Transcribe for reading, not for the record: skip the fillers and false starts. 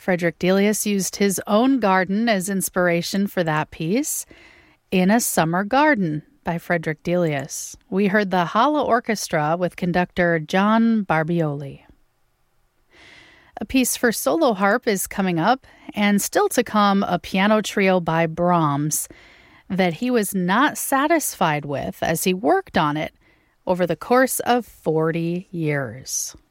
Frederick Delius used his own garden as inspiration for that piece. In a Summer Garden by Frederick Delius. We heard the Hala Orchestra with conductor John Barbioli. A piece for solo harp is coming up, and still to come, a piano trio by Brahms that he was not satisfied with as he worked on it over the course of 40 years.